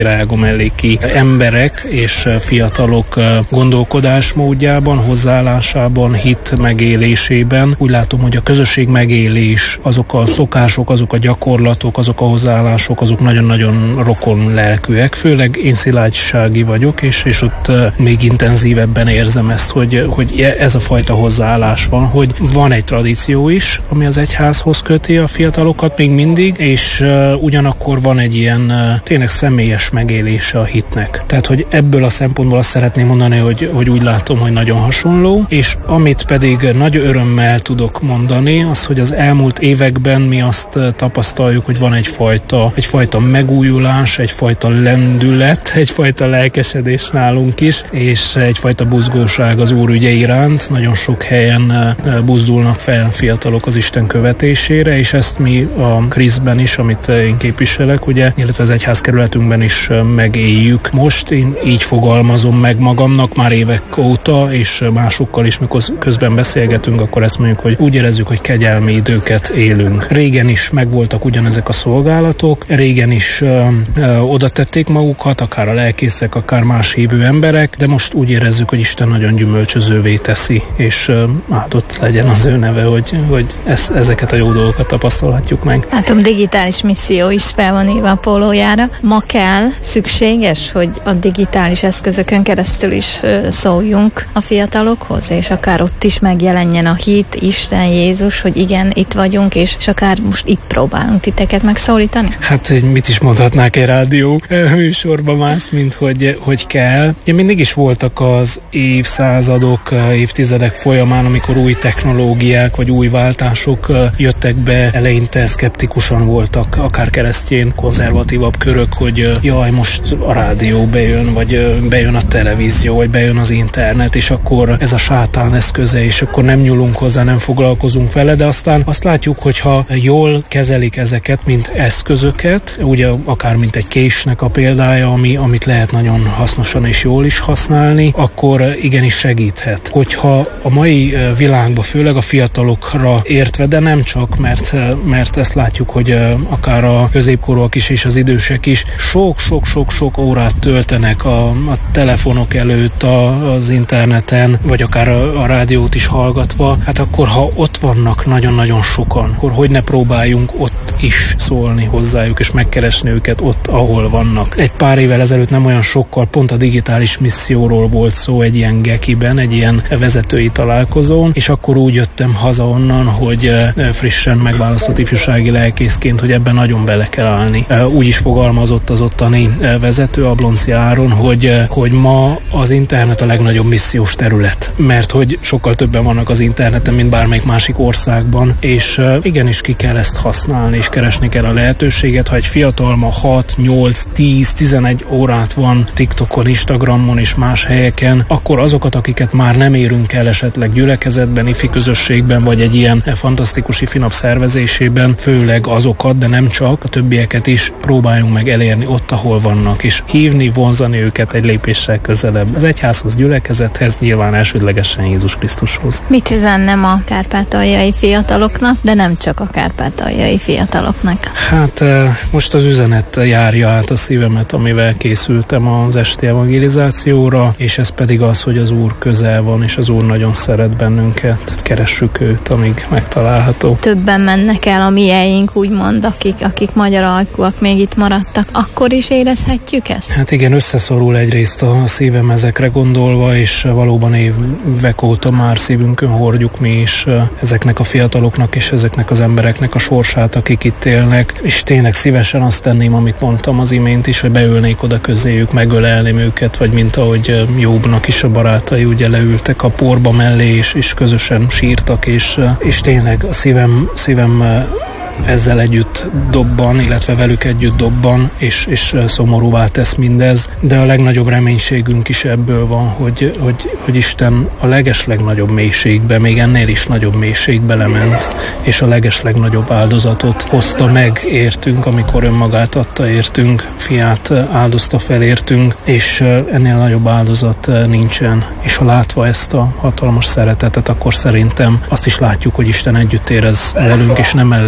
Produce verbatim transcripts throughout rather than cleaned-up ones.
rágomelléki emberek és fiatalok gondolkodásmódjában, hozzáállásában, hit megélésében. Úgy látom, hogy a közösség megélés, azok a szokások, azok a gyakorlatok, azok a hozzáállások, azok nagyon-nagyon rokon lelkűek. Főleg én szilágysági vagyok, és, és ott még intenzívebben érzem ezt, hogy, hogy ez a fajta hozzáállás van, hogy van egy tradíció is, ami az egyházhoz köti a fiatalokat még mindig, és uh, ugyanakkor van egy ilyen uh, tényleg személyes megélése a hitnek. Tehát, hogy ebből a szempontból azt szeretném mondani, hogy, hogy úgy látom, hogy nagyon hasonló, és amit pedig nagy örömmel tudok mondani, az, hogy az elmúlt években mi azt tapasztaljuk, hogy van egyfajta, egyfajta megújulás, egyfajta lendület, egyfajta lelkesedés nálunk is, és egyfajta buzgóság az Úr ügye iránt. Nagyon sok helyen buzdulnak fel fiatalok az Isten követésére, és ezt mi a Kriszben is, amit én képviselek, ugye, illetve az egyházkerületünkben is megéljük. Most én így fogalmazom meg magamnak már évek óta, és másokkal is, mikor közben beszélgetünk, akkor ezt mondjuk, hogy úgy érezzük, hogy kegyelmi időket élünk. Régen is megvoltak ugyanezek a szolgálatok, régen is ö, ö, oda tették magukat, akár a lelkészek, akár más hívő emberek, de most úgy érezzük, hogy Isten nagyon gyümölcsözővé teszi, és ö, áldott legyen az ő neve, hogy, hogy ezt, ezeket a jó dolgokat tapasztalhatjuk meg. Látom, digitális misszió is fel van írva a pólójára. Ma kell, szükséges, hogy a digitális eszközökön keresztül is szóljunk a fiatalokhoz, és akár ott is megjelenjen a hit, Isten, Jézus, hogy igen, itt vagyunk, és, és akár most itt próbálunk titeket megszólítani? Hát mit is mondhatnák egy rádió műsorban más, mint hogy, hogy kell. Ugye mindig is voltak az évszázadok, évtizedek folyamán, amikor új technológiák vagy új váltások jöttek be, eleinte szkeptikusan voltak, akár keresztény, konzervatívabb körök, hogy jaj, most a rádió bejön, vagy bejön a televízió, vagy bejön az internet, és akkor ez a sátán eszköze, és akkor nem nyúlunk hozzá, nem foglalkozunk vele, de aztán azt látjuk, hogyha jól kezelik ezeket, mint eszközöket, ugye akár mint egy késnek a példája, ami, amit lehet nagyon hasznosan és jól is használni, akkor igenis segíthet. Hogyha a mai világban, főleg a fiatalokra értve, de nem csak, mert, mert ezt látjuk, hogy akár a középkorúak is és az idősek is sok-sok-sok-sok órát töltenek a, a telefonok előtt, a, az interneten, vagy akár a, a rádiót is hallgatva, hát akkor, ha ott vannak nagyon-nagyon sokan, akkor hogy ne próbáljunk ott is szólni hozzájuk, és megkeresni őket ott, ahol vannak. Egy pár évvel ezelőtt nem olyan sokkal, pont a digitális misszióról volt szó egy ilyen gekiben, egy ilyen vezetői találkozón, és akkor úgy jöttem haza onnan, hogy frissen megválasztott ifjúsági lelkészként, hogy ebben nagyon bele kell állni. Úgy is fogalmazott az ottani vezető, Ablonci Áron, hogy, hogy ma az internet a legnagyobb missziós terület, mert hogy sokkal többen vannak az interneten, mint bármelyik másik országban, és igenis ki kell ezt használni, és keresni kell a lehetőséget. Ha egy fiatal ma hat, nyolc, tíz, tizenegy órát van TikTokon, Instagramon és más helyeken, akkor azokat, akiket már nem érünk el esetleg gyülekezetben, ifi közösségben, vagy egy ilyen fantasztikus ifinap szervezésében, főleg azokat, de nem csak, a többieket is próbáljunk meg elérni ott, ahol vannak, és hívni, vonzani őket egy lépéssel közelebb. Az egyházhoz, gyülekezethez, nyilván elsődlegesen Jézus Krisztushoz. Mit üzennem a kárpátaljai fiataloknak, de nem csak a kárpátaljai fiataloknak? Hát most az üzenet járja át a szívemet, amivel készültem az esti evangelizációra, és ez pedig az, hogy az Úr közel van, és az Úr nagyon szeret bennünket. Keressük őt, amíg megtalálható. Többen mennek el a mieink, úgymond, akik, akik magyar alkúak még itt maradtak. Akkor is érezhetjük ezt? Hát igen, összeszorul egyrészt a szívem ezekre gondolva, és valóban évek óta már szívünkön hordjuk mi is ezeknek a fiataloknak és ezeknek az embereknek a sorsát, akik itt élnek, és tényleg szívesen azt tenném, amit mondtam az imént is, hogy beülnék oda közéjük, megölelném őket, vagy mint ahogy Jobbnak is a barátai ugye leültek a porba mellé, és, és közösen sírtak, és, és tényleg a szívem, szívem ezzel együtt dobban, illetve velük együtt dobban, és, és szomorúvá tesz mindez, de a legnagyobb reménységünk is ebből van, hogy, hogy, hogy Isten a legeslegnagyobb mélységbe, még ennél is nagyobb mélységbe lement, és a legeslegnagyobb áldozatot hozta meg értünk, amikor önmagát adta értünk, fiát áldozta fel értünk, és ennél nagyobb áldozat nincsen. És ha látva ezt a hatalmas szeretetet, akkor szerintem azt is látjuk, hogy Isten együtt érez velünk, és nem ellenünk,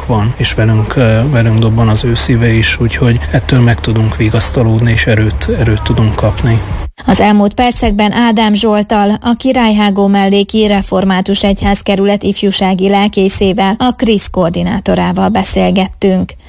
velünk van, és velünk, velünk dobban az ő szíve is, úgyhogy ettől meg tudunk vigasztalódni, és erőt, erőt tudunk kapni. Az elmúlt percekben Ádám Zsolttal, a Királyhágó melléki református egyházkerület ifjúsági lelkészével, a krisz koordinátorával beszélgettünk.